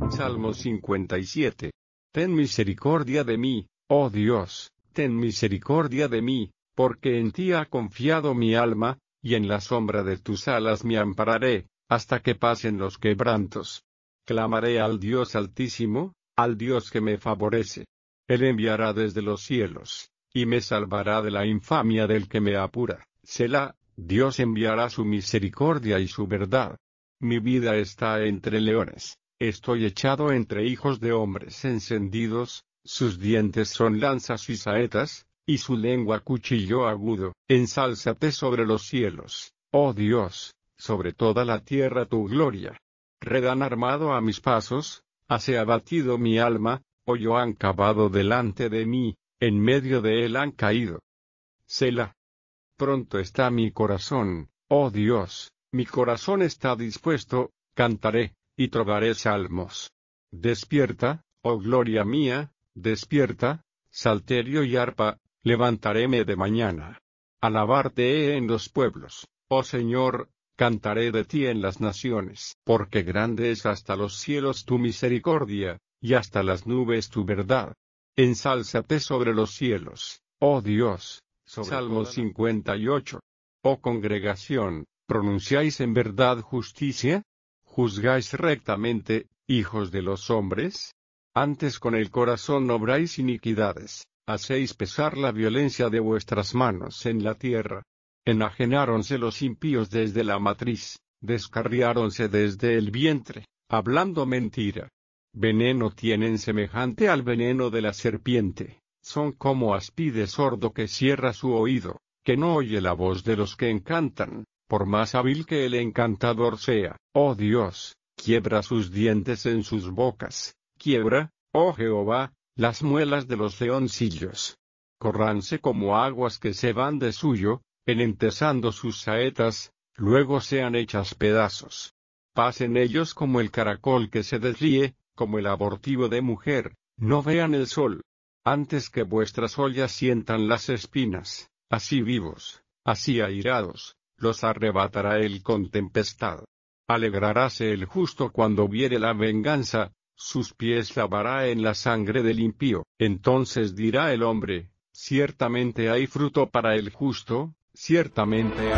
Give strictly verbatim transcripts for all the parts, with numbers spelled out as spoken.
Salmo cincuenta y siete. Ten misericordia de mí, oh Dios, ten misericordia de mí, porque en ti ha confiado mi alma, y en la sombra de tus alas me ampararé, hasta que pasen los quebrantos. Clamaré al Dios Altísimo, al Dios que me favorece. Él enviará desde los cielos, y me salvará de la infamia del que me apura. Selah, Dios enviará su misericordia y su verdad. Mi vida está entre leones, estoy echado entre hijos de hombres encendidos, sus dientes son lanzas y saetas, y su lengua cuchillo agudo. Ensálzate sobre los cielos, oh Dios, sobre toda la tierra tu gloria. Red han armado a mis pasos, hase abatido mi alma, hoyo han cavado delante de mí, en medio de él han caído. Selah. Pronto está mi corazón, oh Dios, mi corazón está dispuesto, cantaré, y trovaré salmos. Despierta, oh gloria mía, despierta, salterio y arpa, levantaréme de mañana. Alabarte he en los pueblos, oh Señor, cantaré de ti en las naciones. Porque grande es hasta los cielos tu misericordia, y hasta las nubes tu verdad. Ensálzate sobre los cielos, oh Dios. Salmo cincuenta y ocho. Oh congregación, ¿pronunciáis en verdad justicia? ¿Juzgáis rectamente, hijos de los hombres? Antes con el corazón obráis iniquidades, hacéis pesar la violencia de vuestras manos en la tierra. Enajenáronse los impíos desde la matriz, descarriáronse desde el vientre, hablando mentira. Veneno tienen semejante al veneno de la serpiente. Son como áspide sordo que cierra su oído, que no oye la voz de los que encantan, por más hábil que el encantador sea. Oh Dios, quiebra sus dientes en sus bocas, quiebra, oh Jehová, las muelas de los leoncillos. Corránse como aguas que se van de suyo, enentezando sus saetas, luego sean hechas pedazos. Pasen ellos como el caracol que se desríe, como el abortivo de mujer, no vean el sol. Antes que vuestras ollas sientan las espinas, así vivos, así airados, los arrebatará él con tempestad. Alegraráse el justo cuando viere la venganza, sus pies lavará en la sangre del impío. Entonces dirá el hombre, ciertamente hay fruto para el justo, ciertamente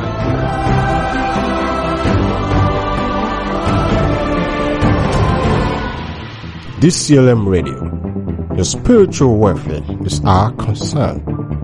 hay. D C L M Radio. Your spiritual welfare is our concern.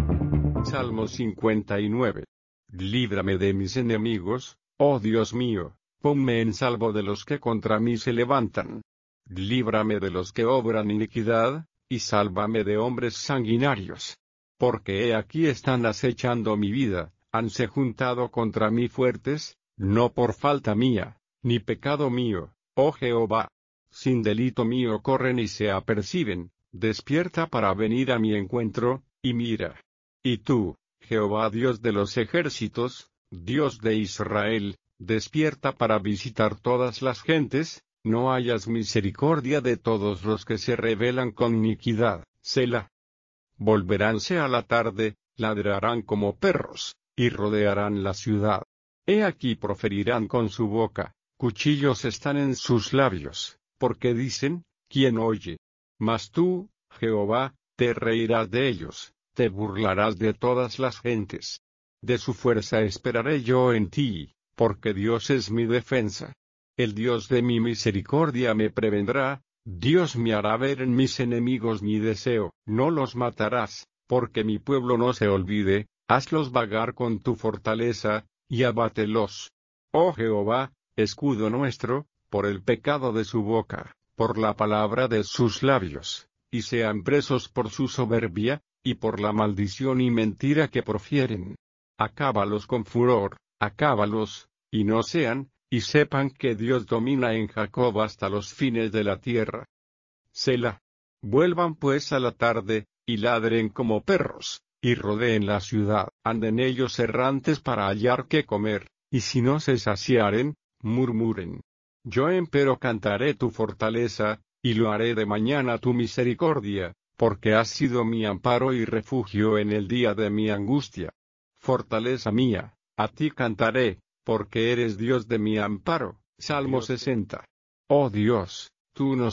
Salmo cincuenta y nueve. Líbrame de mis enemigos, oh Dios mío, ponme en salvo de los que contra mí se levantan. Líbrame de los que obran iniquidad, y sálvame de hombres sanguinarios. Porque he aquí están acechando mi vida, hanse juntado contra mí fuertes, no por falta mía, ni pecado mío, oh Jehová. Sin delito mío corren y se aperciben. Despierta para venir a mi encuentro, y mira. Y tú, Jehová Dios de los ejércitos, Dios de Israel, despierta para visitar todas las gentes, no hayas misericordia de todos los que se rebelan con iniquidad. Selah. Volveránse a la tarde, ladrarán como perros, y rodearán la ciudad. He aquí proferirán con su boca, cuchillos están en sus labios, porque dicen, ¿quién oye? Mas tú, Jehová, te reirás de ellos, te burlarás de todas las gentes. De su fuerza esperaré yo en ti, porque Dios es mi defensa. El Dios de mi misericordia me prevendrá, Dios me hará ver en mis enemigos mi deseo. No los matarás, porque mi pueblo no se olvide, hazlos vagar con tu fortaleza, y abátelos. Oh Jehová, escudo nuestro, por el pecado de su boca, por la palabra de sus labios, y sean presos por su soberbia, y por la maldición y mentira que profieren. Acábalos con furor, acábalos, y no sean, y sepan que Dios domina en Jacob hasta los fines de la tierra. Selah. Vuelvan pues a la tarde, y ladren como perros, y rodeen la ciudad. Anden ellos errantes para hallar qué comer, y si no se saciaren, murmuren. Yo empero cantaré tu fortaleza, y lo haré de mañana tu misericordia, porque has sido mi amparo y refugio en el día de mi angustia. Fortaleza mía, a ti cantaré, porque eres Dios de mi amparo. Salmo sesenta. Oh Dios, tú nos